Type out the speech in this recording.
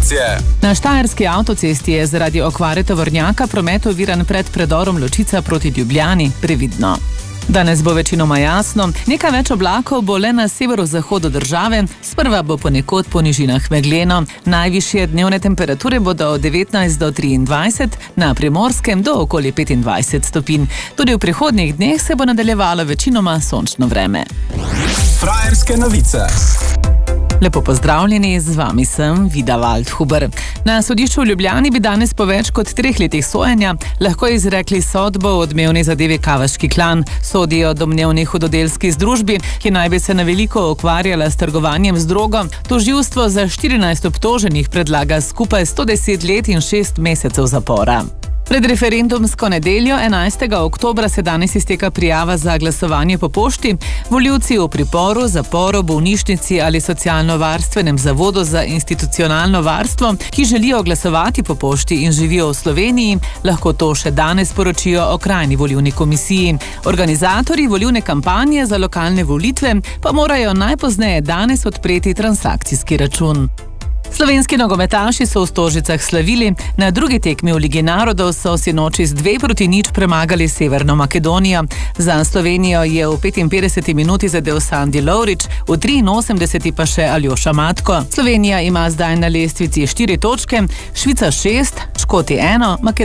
informacije. Na štajerski avtocesti je zaradi okvare tovornjaka promet oviran pred predorom Ločica proti Ljubljani. Previdno. Danes bo večinoma jasno, nekaj več oblakov bo le na severozahodu države, sprva bo ponekod po nižinah megleno. Najvišje dnevne temperature bodo od 19 do 23, na Primorskem do okoli 25 stopinj. Tudi v prihodnjih dneh se bo nadaljevalo večinoma sončno vreme. Frajerske novice. Lepo pozdravljeni, z vami sem Vida Waldhuber. Na sodišču v Ljubljani bi danes po več kot 3 letih sojenja lahko izrekli sodbo o odmevni zadevi Kavaški klan. Sodijo domnevni hudodelski združbi, ki naj bi se na veliko ukvarjala s trgovanjem z drogo. Tožilstvo za 14 obtoženih predlaga skupaj 110 let in 6 mesecev zapora. Pred referendumsko nedeljo 11. oktobra se danes izteka prijava za glasovanje po pošti. Volivci v priporu, zaporu, bolnišnici ali socialno-varstvenem zavodu za institucionalno varstvo, ki želijo glasovati po pošti in živijo v Sloveniji, lahko to še danes poročijo okrajni volilni komisiji. Organizatorji volilne kampanje za lokalne volitve pa morajo najpozneje danes odpreti transakcijski račun. Slovenski nogometaši so v Stožicah slavili. Na drugi tekmi v Ligi narodov so sinoči z 2-0 premagali Severno Makedonijo. Za Slovenijo je v 55. minuti zadel Sandi Lovrič, v 83. pa še Aljoša Matko. Slovenija ima zdaj na lestvici 4 točke, Švica 6, Škoti 1,